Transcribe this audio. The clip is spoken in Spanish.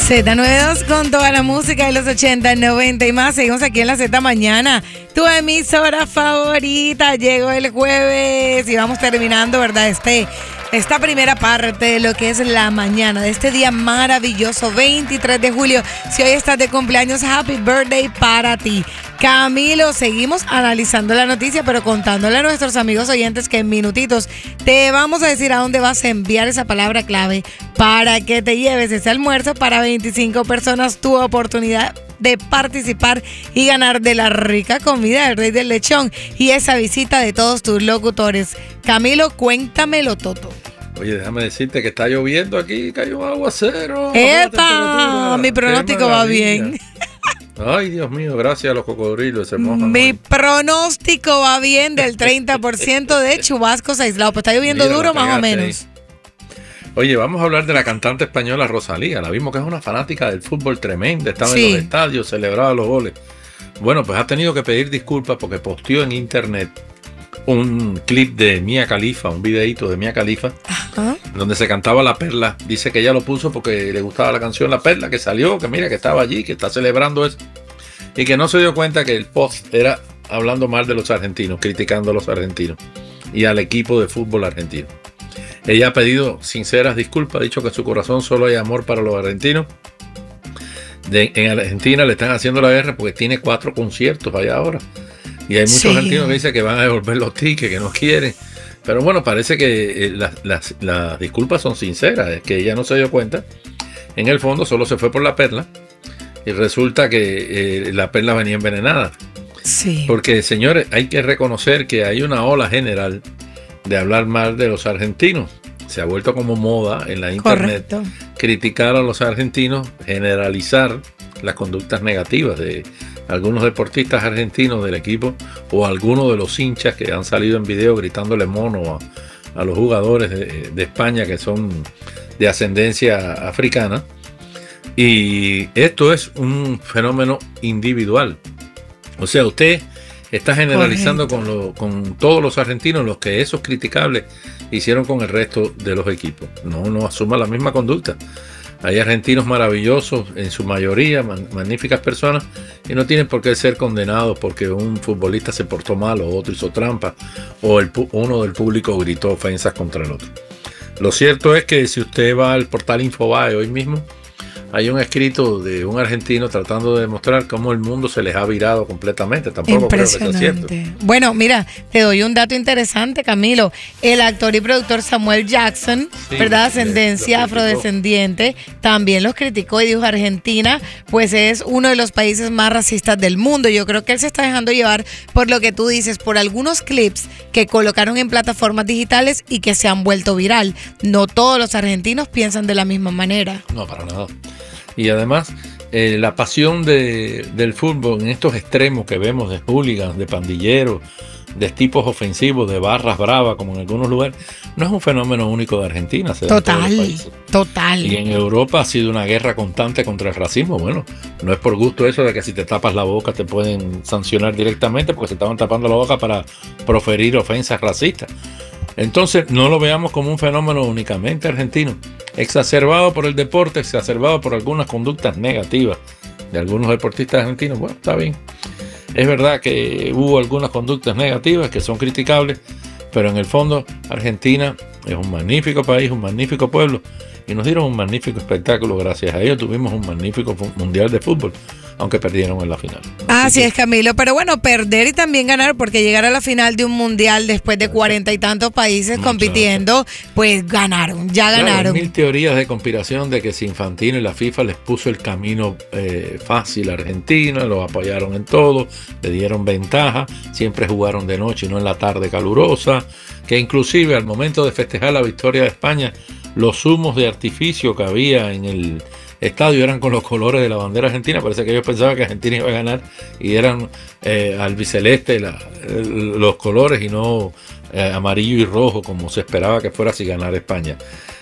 Z92 con toda la música de los 80, 90 y más. Seguimos aquí en la Z Mañana, tu emisora favorita. Llegó el jueves y vamos terminando, ¿verdad? Esta primera parte de lo que es la mañana de este día maravilloso, 23 de julio. Si hoy estás de cumpleaños, happy birthday para ti. Camilo, seguimos analizando la noticia, pero contándole a nuestros amigos oyentes que en minutitos te vamos a decir a dónde vas a enviar esa palabra clave para que te lleves ese almuerzo para 25 personas, tu oportunidad de participar y ganar de la rica comida del Rey del Lechón y esa visita de todos tus locutores. Camilo, cuéntamelo todo. Oye, déjame decirte que está lloviendo aquí, cayó aguacero. ¡Epa! Mi pronóstico va bien. Ay, Dios mío, gracias a los cocodrilos. Mi pronóstico va bien del 30% de chubascos aislados. Pues está lloviendo duro más o menos. Oye, vamos a hablar de la cantante española Rosalía. La vimos que es una fanática del fútbol tremenda. Estaba en los estadios, celebraba los goles. Bueno, pues ha tenido que pedir disculpas porque posteó en internet un clip de Mia Khalifa, un videíto de Mia Khalifa, donde se cantaba La Perla. Dice que ella lo puso porque le gustaba la canción La Perla, que salió, que mira, que estaba allí, que está celebrando eso. Y que no se dio cuenta que el post era hablando mal de los argentinos, criticando a los argentinos y al equipo de fútbol argentino. Ella ha pedido sinceras disculpas, ha dicho que en su corazón solo hay amor para los argentinos. En Argentina le están haciendo la guerra porque tiene 4 conciertos allá ahora. Y hay muchos argentinos que dicen que van a devolver los tickets, que no quieren. Pero bueno, parece que las disculpas son sinceras, es que ella no se dio cuenta. En el fondo solo se fue por La Perla y resulta que La Perla venía envenenada. Sí. Porque, señores, hay que reconocer que hay una ola general de hablar mal de los argentinos. Se ha vuelto como moda en la internet. Correcto. Criticar a los argentinos, generalizar las conductas negativas de algunos deportistas argentinos del equipo o algunos de los hinchas que han salido en video gritándole mono a los jugadores de España que son de ascendencia africana. Y esto es un fenómeno individual. O sea, usted está generalizando con todos los argentinos los que esos criticables hicieron con el resto de los equipos. No asuma la misma conducta. Hay argentinos maravillosos, en su mayoría, magníficas personas, y no tienen por qué ser condenados porque un futbolista se portó mal o otro hizo trampa o uno del público gritó ofensas contra el otro. Lo cierto es que si usted va al portal Infobae hoy mismo, hay un escrito de un argentino tratando de demostrar cómo el mundo se les ha virado completamente. Tampoco creo que sea cierto. Bueno, mira, te doy un dato interesante, Camilo. El actor y productor Samuel Jackson, ¿verdad? Ascendencia afrodescendiente, también los criticó y dijo Argentina, pues es uno de los países más racistas del mundo. Yo creo que él se está dejando llevar por lo que tú dices, por algunos clips que colocaron en plataformas digitales y que se han vuelto viral. No todos los argentinos piensan de la misma manera. No, para nada. Y además, la pasión del fútbol en estos extremos que vemos de hooligans, de pandilleros, de tipos ofensivos, de barras bravas, como en algunos lugares, no es un fenómeno único de Argentina. Total. Y en Europa ha sido una guerra constante contra el racismo. Bueno, no es por gusto eso de que si te tapas la boca te pueden sancionar directamente porque se estaban tapando la boca para proferir ofensas racistas. Entonces, no lo veamos como un fenómeno únicamente argentino, exacerbado por el deporte, exacerbado por algunas conductas negativas de algunos deportistas argentinos. Bueno, está bien. Es verdad que hubo algunas conductas negativas que son criticables, pero en el fondo Argentina es un magnífico país, un magnífico pueblo, y nos dieron un magnífico espectáculo. Gracias a ellos tuvimos un magnífico mundial de fútbol, aunque perdieron en la final. Así es, Camilo, pero bueno, perder y también ganar, porque llegar a la final de un mundial después de 40 y tantos países compitiendo, pues ganaron. Hay 1000 teorías de conspiración de que si Infantino y la FIFA les puso el camino fácil a Argentina, los apoyaron en todo, le dieron ventaja, siempre jugaron de noche y no en la tarde calurosa, que inclusive al momento de festejar la victoria de España, los humos de artificio que había en el estadio eran con los colores de la bandera argentina. Parece que ellos pensaban que Argentina iba a ganar y eran albiceleste los colores y no amarillo y rojo como se esperaba que fuera si ganara España.